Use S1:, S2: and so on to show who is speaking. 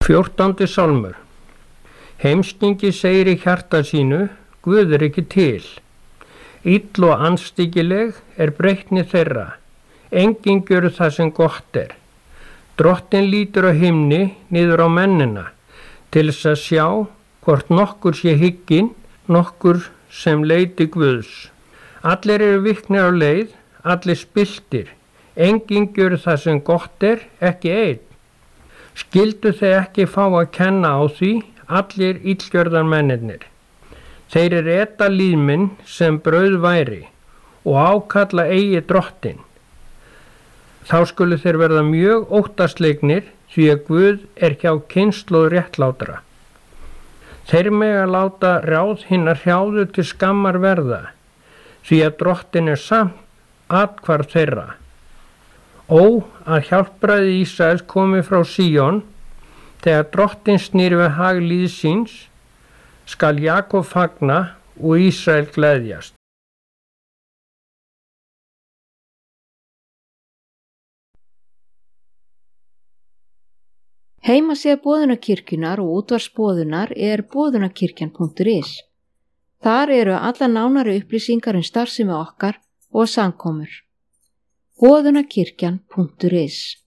S1: 14. sálmur. Heimskingi segir í hjarta sínu, Guð er ekki til. Ill og andstyggileg er breytni þeirra. Enginn gjör það sem gott er. Drottinn lítur á himni niður á mennina, til þess að sjá hvort nokkur sé hygginn, nokkur sem leiti Guðs. Allir eru viknir á leið, allir spilltir. Enginn gjör það sem gott er, ekki einn. Skyldu þeir ekki fá að kenna á því, allir illgjörðar mennirnir. Þeir eru eta líðminn sem brauð væri og ákalla eigi Drottinn. Þá skulu þeir verða mjög óttaslegnir því að Guð er hjá kynslóð réttlátra. Þeir mega láta ráð hinna hrjáðu til skammar verða, því að Drottinn er samt athvarf þeirra. Ó, að hjálpræði Ísraels komi frá Síón, þegar Drottinn snýr við hag líðs síns, skal Jakob fagna og Ísrael gleðjast.
S2: Heimasíða Boðunarkirkjunnar og útvarpsboðunar er boðunarkirkjan.is. Þar eru alla nánari upplýsingar starfsemi okkar og samkomur. Boðunarkirkjan.is